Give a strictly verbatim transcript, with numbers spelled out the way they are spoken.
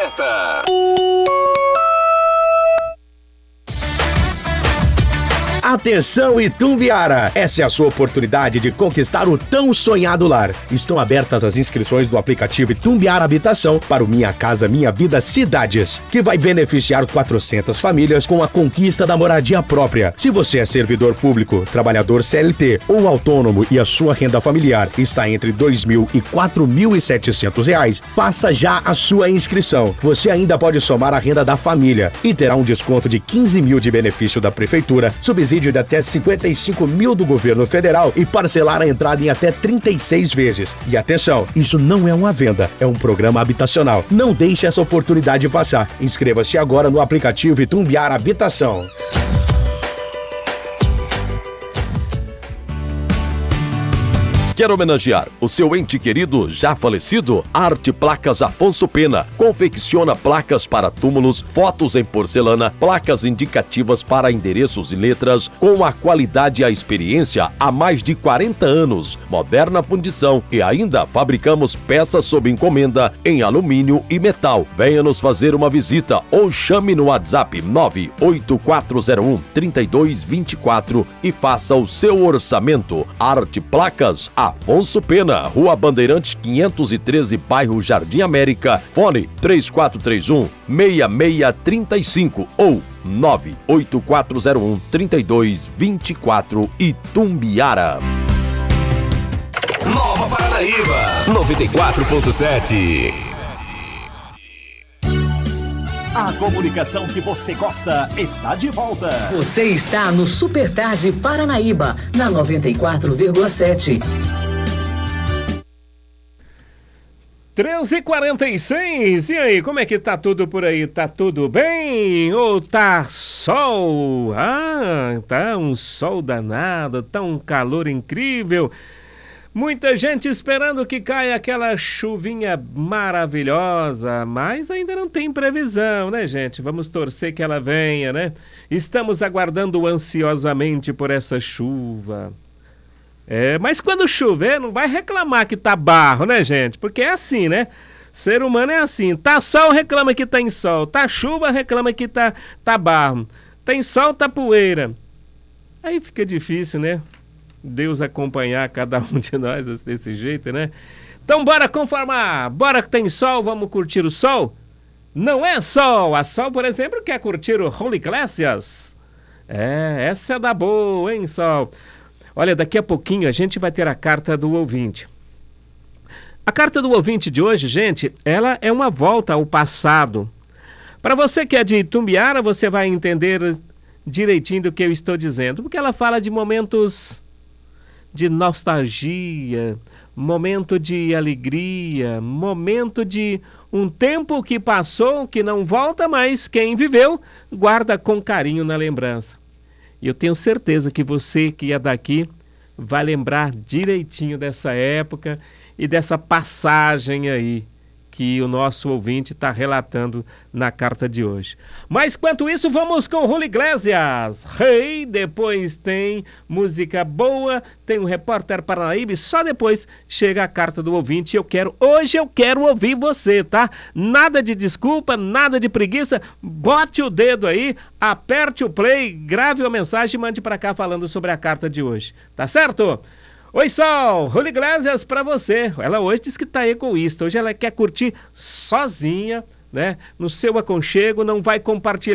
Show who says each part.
Speaker 1: certa.
Speaker 2: Atenção, Itumbiara! Essa é a sua oportunidade de conquistar o tão sonhado lar. Estão abertas as inscrições do aplicativo Itumbiara Habitação para o Minha Casa Minha Vida Cidades, que vai beneficiar quatrocentas famílias com a conquista da moradia própria. Se você é servidor público, trabalhador C L T ou autônomo e a sua renda familiar está entre dois mil e quatro mil e setecentos reais, faça já a sua inscrição. Você ainda pode somar a renda da família e terá um desconto de quinze mil de benefício da prefeitura, subsídio de até cinquenta e cinco mil do governo federal e parcelar a entrada em até trinta e seis vezes. E atenção, isso não é uma venda, é um programa habitacional. Não deixe essa oportunidade passar. Inscreva-se agora no aplicativo Itumbiara Habitação.
Speaker 3: Quer homenagear o seu ente querido já falecido? Arte Placas Afonso Pena confecciona placas para túmulos, fotos em porcelana, placas indicativas para endereços e letras, com a qualidade e a experiência há mais de quarenta anos, moderna fundição e ainda fabricamos peças sob encomenda em alumínio e metal. Venha nos fazer uma visita ou chame no WhatsApp nove oito quatro zero um, três dois dois quatro e faça o seu orçamento. Arte Placas Afonso Pena, Rua Bandeirantes quinhentos e treze, bairro Jardim América, fone três quatro três um, seis seis três cinco ou nove oito quatro zero um, três dois dois quatro. Itumbiara.
Speaker 1: Nova Paranaíba, noventa e quatro ponto sete.
Speaker 4: A comunicação que você gosta está de volta.
Speaker 5: Você está no Super Tarde Paranaíba, na noventa e quatro vírgula sete.
Speaker 6: treze e quarenta e seis, e aí, como é que tá tudo por aí? Tá tudo bem? Ou tá sol? Ah, tá um sol danado, tá um calor incrível. Muita gente esperando que caia aquela chuvinha maravilhosa, mas ainda não tem previsão, né, gente? Vamos torcer que ela venha, né? Estamos aguardando ansiosamente por essa chuva. É, mas quando chover, não vai reclamar que tá barro, né, gente? Porque é assim, né? Ser humano é assim. Tá sol, reclama que tá em sol. Tá chuva, reclama que tá, tá barro. Tem sol, tá poeira. Aí fica difícil, né? Deus acompanhar cada um de nós desse jeito, né? Então bora conformar, bora que tem sol, vamos curtir o sol? Não é sol, a Sol, por exemplo, quer curtir o Holy Iglesias. É, essa é da boa, hein, Sol? Olha, daqui a pouquinho a gente vai ter a carta do ouvinte. A carta do ouvinte de hoje, gente, ela é uma volta ao passado. Para você que é de Itumbiara, você vai entender direitinho do que eu estou dizendo, porque ela fala de momentos de nostalgia, momento de alegria, momento de um tempo que passou, que não volta mais, quem viveu, guarda com carinho na lembrança. E eu tenho certeza que você que é daqui vai lembrar direitinho dessa época e dessa passagem aí que o nosso ouvinte está relatando na carta de hoje. Mas quanto isso, vamos com Holy Iglesias. Rei, hey, depois tem música boa, tem um repórter Paranaíba e só depois chega a carta do ouvinte. Eu quero, hoje eu quero ouvir você, tá? Nada de desculpa, nada de preguiça. Bote o dedo aí, aperte o play, grave uma mensagem e mande para cá falando sobre a carta de hoje. Tá certo? Oi, Sol, Holy Iglesias pra você. Ela hoje diz que tá egoísta. Hoje ela quer curtir sozinha, né? No seu aconchego, não vai compartilhar